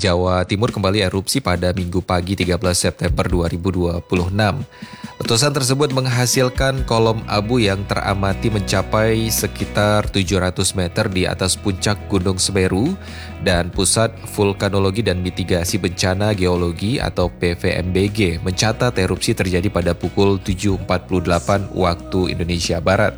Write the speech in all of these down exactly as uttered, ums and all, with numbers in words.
Jawa Timur kembali erupsi pada Minggu pagi tiga belas September dua ribu dua puluh enam. Letusan tersebut menghasilkan kolom abu yang teramati mencapai sekitar tujuh ratus meter di atas puncak Gunung Semeru, dan Pusat Vulkanologi dan Mitigasi Bencana Geologi atau P V M B G mencatat erupsi terjadi pada pukul tujuh empat puluh delapan waktu Indonesia Barat.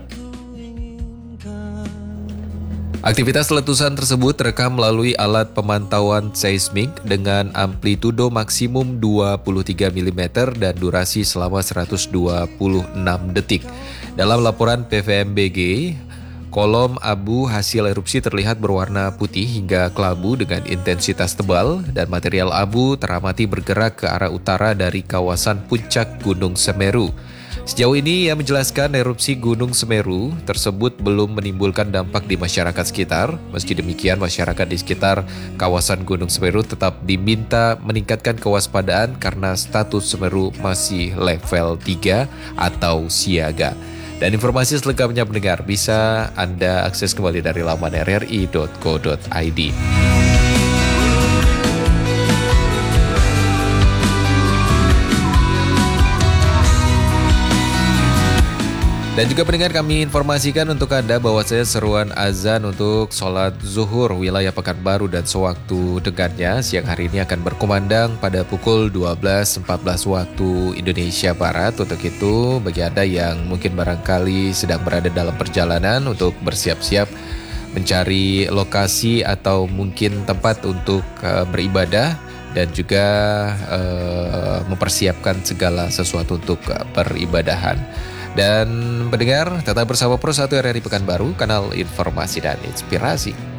Aktivitas letusan tersebut terekam melalui alat pemantauan seismik dengan amplitudo maksimum dua puluh tiga milimeter dan durasi selama seratus dua puluh enam detik. Dalam laporan P V M B G, kolom abu hasil erupsi terlihat berwarna putih hingga kelabu dengan intensitas tebal, dan material abu teramati bergerak ke arah utara dari kawasan puncak Gunung Semeru. Sejauh ini ia menjelaskan erupsi Gunung Semeru tersebut belum menimbulkan dampak di masyarakat sekitar. Meski demikian, masyarakat di sekitar kawasan Gunung Semeru tetap diminta meningkatkan kewaspadaan karena status Semeru masih level tiga atau siaga. Dan informasi selengkapnya pendengar bisa Anda akses kembali dari laman r r i dot co dot i d. Dan juga pendengar, kami informasikan untuk Anda bahwasanya seruan azan untuk sholat zuhur wilayah Pekanbaru dan sewaktu dekatnya siang hari ini akan berkumandang pada pukul dua belas empat belas waktu Indonesia Barat. Untuk itu, bagi Anda yang mungkin barangkali sedang berada dalam perjalanan untuk bersiap-siap mencari lokasi atau mungkin tempat untuk uh, beribadah dan juga uh, mempersiapkan segala sesuatu untuk uh, peribadahan. Dan pendengar, tetap bersama Pro satu R R I Pekanbaru, kanal informasi dan inspirasi.